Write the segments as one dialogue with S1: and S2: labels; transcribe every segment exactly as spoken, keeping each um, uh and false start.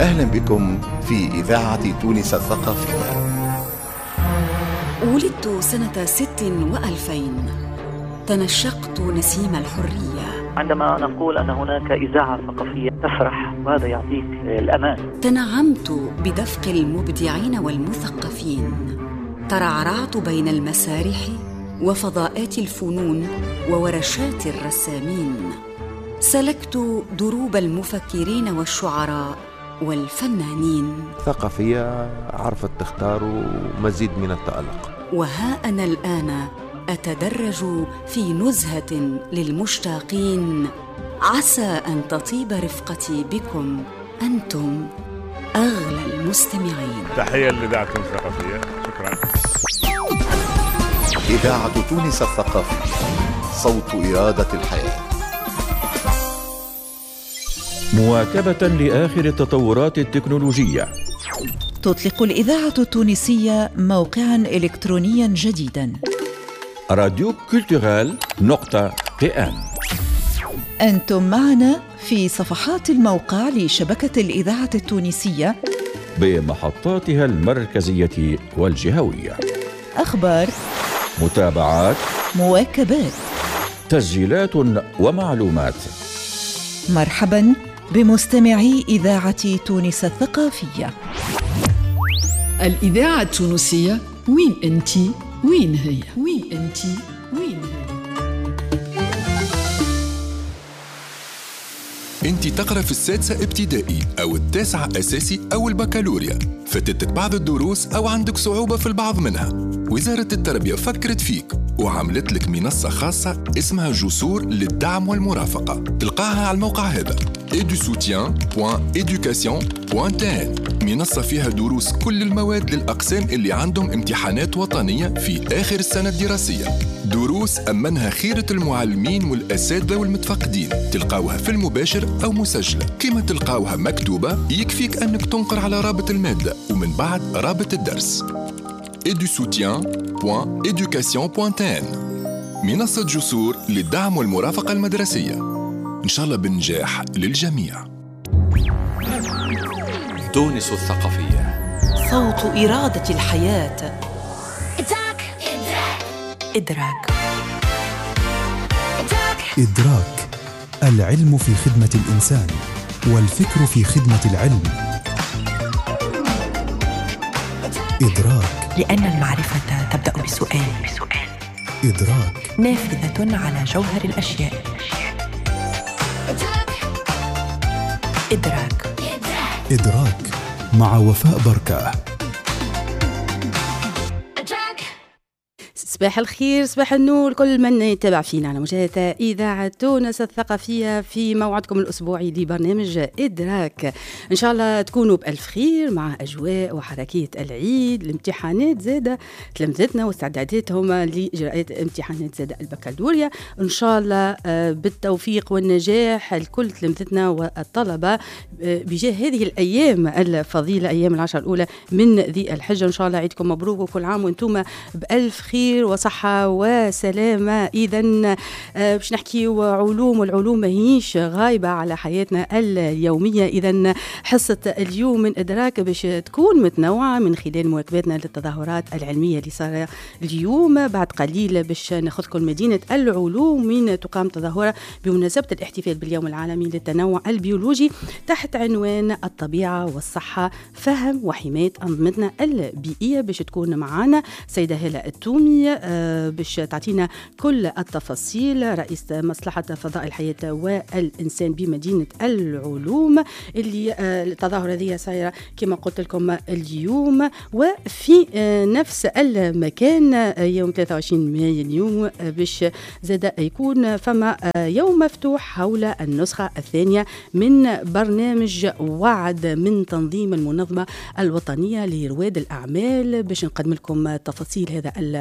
S1: أهلا بكم في إذاعة تونس الثقافية.
S2: ولدت سنة ست وألفين، تنشقت نسيم الحرية.
S3: عندما نقول أن هناك إذاعة ثقافية تفرح، وهذا يعطيك الأمان.
S2: تنعمت بدفق المبدعين والمثقفين، ترعرعت بين المسارح وفضاءات الفنون وورشات الرسامين، سلكت دروب المفكرين والشعراء والفنانين.
S4: ثقافية عرفت تختار مزيد من التألق.
S2: وها أنا الآن أتدرج في نزهة للمشتاقين، عسى أن تطيب رفقتي بكم أنتم أغلى المستمعين.
S5: تحية لإذاعة تونس الثقافية. شكرا.
S1: إذاعة تونس الثقافية، صوت إرادة الحياة.
S6: مواكبة لآخر التطورات التكنولوجية،
S7: تطلق الإذاعة التونسية موقعاً إلكترونياً جديداً،
S6: راديو كولتورال نقطة تي إن.
S7: أنتم معنا في صفحات الموقع لشبكة الإذاعة التونسية
S6: بمحطاتها المركزية والجهوية،
S7: أخبار،
S6: متابعات،
S7: مواكبات،
S6: تسجيلات ومعلومات.
S7: مرحباً بمستمعي إذاعة تونس الثقافية.
S8: الإذاعة التونسية، وين أنتي؟ وين هي؟ وين أنتي؟ وين هي؟
S9: أنت تقرأ في السادسة ابتدائي أو التاسعة أساسي أو البكالوريا، فاتتك بعض الدروس أو عندك صعوبة في البعض منها. وزارة التربية فكرت فيك وعملت لك منصة خاصة اسمها جسور للدعم والمرافقة. تلقاها على الموقع هذا ايدو سوتيان دوت إيدوكاسيون دوت تي إن. منصة فيها دروس كل المواد للأقسام اللي عندهم امتحانات وطنية في آخر السنة الدراسية. دروس أمنها خيرة المعلمين والأساتذة والمتفقدين. تلقاوها في المباشر أو مسجلة. كما تلقاوها مكتوبة يكفيك أنك تنقر على رابط المادة ومن بعد رابط الدرس ايدو سوتيان دوت إيدوكاسيون دوت تي إن. منصة جسور للدعم والمرافقة المدرسية، إن شاء الله بالنجاح للجميع.
S10: تونس الثقافية،
S11: صوت إرادة الحياة. إدراك إدراك
S12: إدراك، العلم في خدمة الإنسان والفكر في خدمة العلم. إدراك،
S11: لأن المعرفة تبدأ بسؤال. بسؤال.
S12: إدراك،
S11: نافذة على جوهر الأشياء. إدراك
S12: إدراك مع وفاء بركة.
S13: صباح الخير، صباح النور كل من يتابع فينا على موجات إذاعة تونس الثقافية في موعدكم الأسبوعي لبرنامج إدراك. إن شاء الله تكونوا بألف خير مع أجواء وحركات العيد، الامتحانات زادة تلامذتنا واستعداداتهم لإجراءات امتحانات زادة البكالوريا. إن شاء الله بالتوفيق والنجاح لكل تلامذتنا والطلبة بجاه هذه الأيام الفضيلة، أيام العشر الأولى من ذي الحجة. إن شاء الله عيدكم مبروك وكل عام وانتم بألف خير وصحة وسلامة. إذن باش نحكي علوم، والعلوم ماهيش غايبة على حياتنا اليومية. إذن حصة اليوم من إدراك باش تكون متنوعة من خلال مواكبتنا للتظاهرات العلمية اللي صار اليوم. بعد قليل باش ناخذكم مدينة العلوم من تقام تظاهرة بمناسبة الاحتفال باليوم العالمي للتنوع البيولوجي تحت عنوان الطبيعة والصحة، فهم وحماية أنظمتنا البيئية. باش تكون معنا سيدة هلا التومي باش تعطينا كل التفاصيل، رئيس مصلحة فضاء الحياة والإنسان بمدينة العلوم، اللي التظاهرة هذه صايرة كما قلت لكم اليوم وفي نفس المكان يوم ثلاثة وعشرين مايو. باش زاد يكون فما يوم مفتوح حول النسخة الثانية من برنامج وعد من تنظيم المنظمة الوطنية لرواد الأعمال. باش نقدم لكم تفاصيل هذا المشروع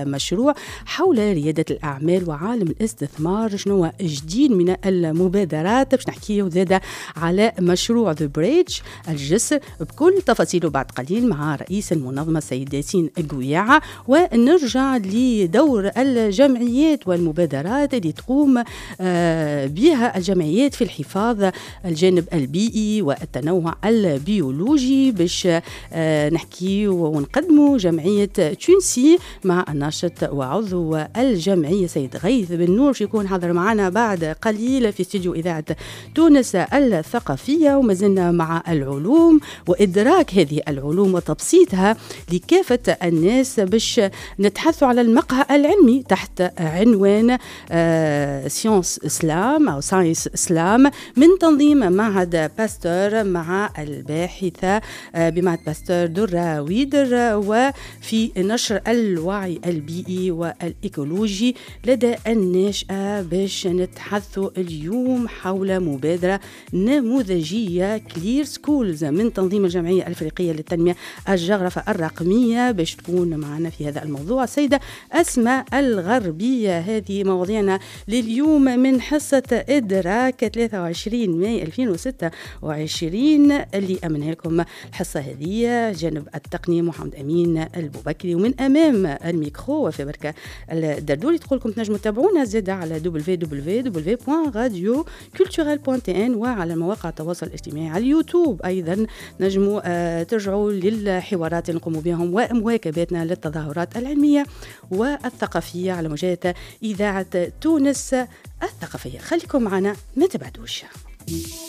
S13: مشروع حول ريادة الأعمال وعالم الاستثمار. شنو جديد من المبادرات باش نحكيه زادة على مشروع ذا بريدج الجسر بكل تفاصيله بعد قليل مع رئيس المنظمة السيد ياسين قويعة. ونرجع لدور الجمعيات والمبادرات اللي تقوم بها الجمعيات في الحفاظ الجانب البيئي والتنوع البيولوجي باش نحكي ونقدموا جمعية تونسي مع الناشط وعضو الجمعية سيد غيث بن نور يكون حاضر معنا بعد قليل في استديو إذاعة تونس الثقافية. وما زلنا مع العلوم وإدراك هذه العلوم وتبسيطها لكافة الناس باش نتحدثوا على المقهى العلمي تحت عنوان آه سيونس إسلام أو ساينس إسلام من تنظيم معهد باستور مع الباحثة آه بمعهد باستور درة ويدر وفي نشر الوعي البيئي والإيكولوجي لدى الناشئة باش نتحدثوا اليوم حول مبادرة نموذجية كلير سكولز من تنظيم الجمعية الأفريقية للتنمية الجغرافية الرقمية باش تكون معنا في هذا الموضوع السيدة أسماء الغربية. هذه مواضيعنا لليوم من حصة إدراك ثلاثة وعشرين ماي ألفين وستة وعشرين اللي أمنها لكم الحصة هذه جانب التقنية محمد أمين البوبكري ومن أمام الميكرو وفي بركة الدردوري. تقول لكم تنجموا تتابعونا زيادة على دبليو دبليو دبليو دوت راديو كولتورال دوت تي ان وعلى مواقع التواصل الاجتماعي على اليوتيوب. أيضا نجموا آه ترجعوا للحوارات اللي نقوم بهم ومواكباتنا للتظاهرات العلمية والثقافية على موجات إذاعة تونس الثقافية. خليكم معنا ما تبعدوش.